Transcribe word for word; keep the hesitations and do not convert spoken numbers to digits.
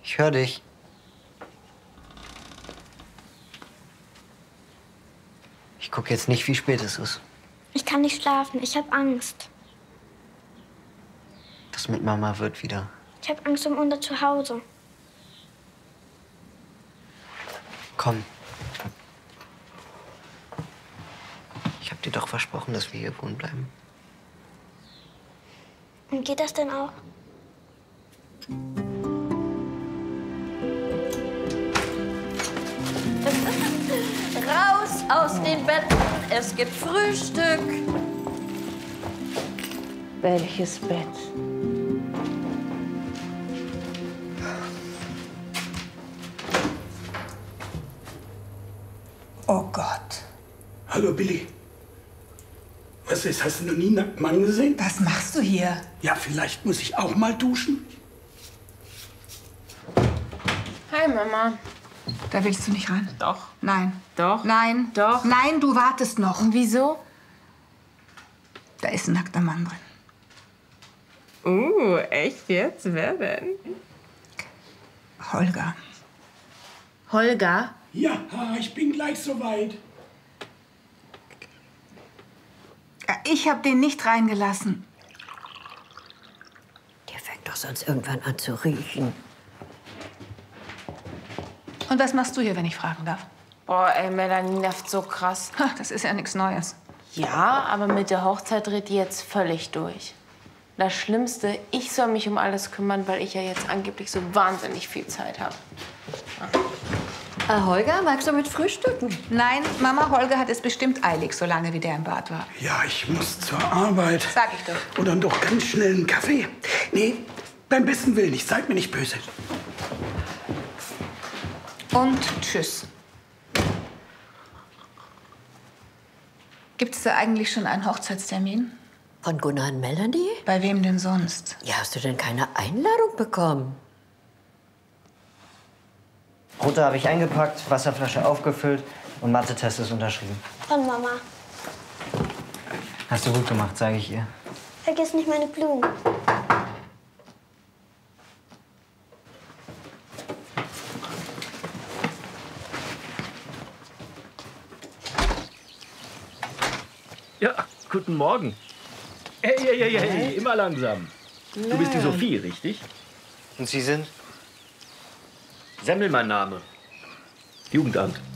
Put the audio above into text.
Ich höre dich. Ich gucke jetzt nicht, wie spät es ist. Ich kann nicht schlafen. Ich habe Angst. Das mit Mama wird wieder. Ich habe Angst um unser Zuhause. Komm. Ich habe dir doch versprochen, dass wir hier wohnen bleiben. Und geht das denn auch? Raus aus den Betten, es gibt Frühstück. Welches Bett? Oh Gott. Hallo, Billy. Was ist, hast du noch nie einen nackten Mann gesehen? Was machst du hier? Ja, vielleicht muss ich auch mal duschen. Hi, Mama. Da willst du nicht rein? Doch. Nein. Doch. Nein. Doch. Nein, du wartest noch. Und wieso? Da ist ein nackter Mann drin. Uh, echt jetzt? Wer denn? Holger. Holger? Ja, ich bin gleich soweit. Ich habe den nicht reingelassen. Der fängt doch sonst irgendwann an zu riechen. Und was machst du hier, wenn ich fragen darf? Boah, ey, Melanie nervt so krass. Ha, das ist ja nichts Neues. Ja, aber mit der Hochzeit dreht die jetzt völlig durch. Das Schlimmste, ich soll mich um alles kümmern, weil ich ja jetzt angeblich so wahnsinnig viel Zeit habe. Ah, Holger, magst du mit frühstücken? Nein, Mama, Holger hat es bestimmt eilig, solange wie der im Bad war. Ja, ich muss zur Arbeit. Sag ich doch. Und dann doch ganz schnell einen Kaffee. Nee, beim besten Willen nicht. Seid mir nicht böse. Und tschüss. Gibt es da eigentlich schon einen Hochzeitstermin? Von Gunnar und Melanie? Bei wem denn sonst? Ja, hast du denn keine Einladung bekommen? Brote habe ich eingepackt, Wasserflasche aufgefüllt und Mathe-Test ist unterschrieben. Von Mama. Hast du gut gemacht, sage ich ihr. Vergiss nicht meine Blumen. Ja, guten Morgen. Hey, hey, hey, hey, immer langsam. Du bist die Sophie, richtig? Und Sie sind? Semmel mein Name. Jugendamt.